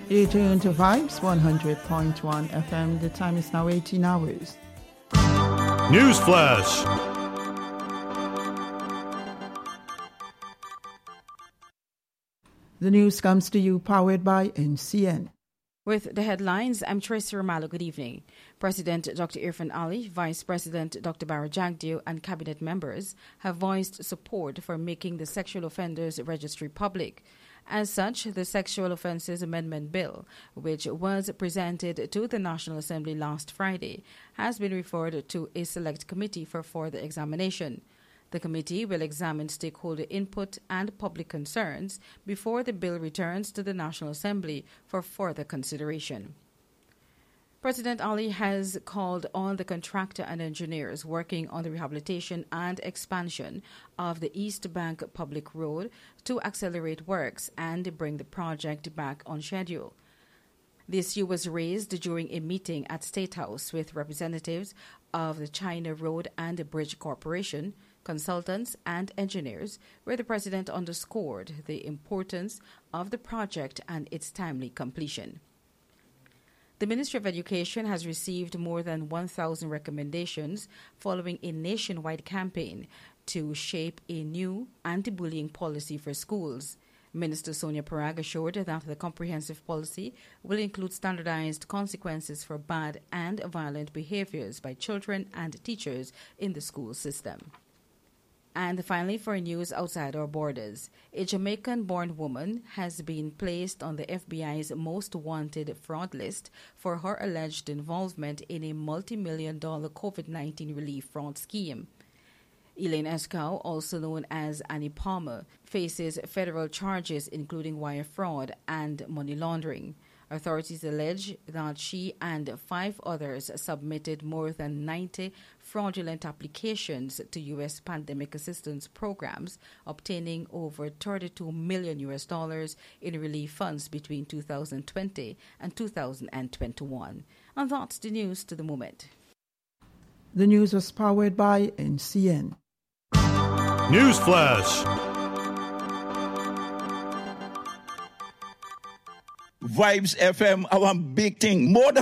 You tune to Vibes 100.1 FM. The time is now 18 hours. News Flash. The news comes to you powered by NCN. With the headlines, I'm Tracy Romalo. Good evening. President Dr. Irfan Ali, Vice President Dr. Bara Jagdeo, and cabinet members have voiced support for making the Sexual Offenders Registry public. As such, the Sexual Offences Amendment Bill, which was presented to the National Assembly last Friday, has been referred to a select committee for further examination. The committee will examine stakeholder input and public concerns before the bill returns to the National Assembly for further consideration. President Ali has called on the contractor and engineers working on the rehabilitation and expansion of the East Bank Public Road to accelerate works and bring the project back on schedule. The issue was raised during a meeting at State House with representatives of the China Road and Bridge Corporation, consultants and engineers, where the president underscored the importance of the project and its timely completion. The Ministry of Education has received more than 1,000 recommendations following a nationwide campaign to shape a new anti-bullying policy for schools. Minister Sonia Parag assured that the comprehensive policy will include standardized consequences for bad and violent behaviors by children and teachers in the school system. And finally, for news outside our borders, a Jamaican-born woman has been placed on the FBI's most wanted fraud list for her alleged involvement in a multi-million-dollar COVID-19 relief fraud scheme. Elaine Escow, also known as Annie Palmer, faces federal charges including wire fraud and money laundering. Authorities allege that she and 5 others submitted more than 90 fraudulent applications to U.S. pandemic assistance programs, obtaining over $32 million in relief funds between 2020 and 2021. And that's the news to the moment. The news was powered by NCN. News Flash. Vibes FM, our big thing. More than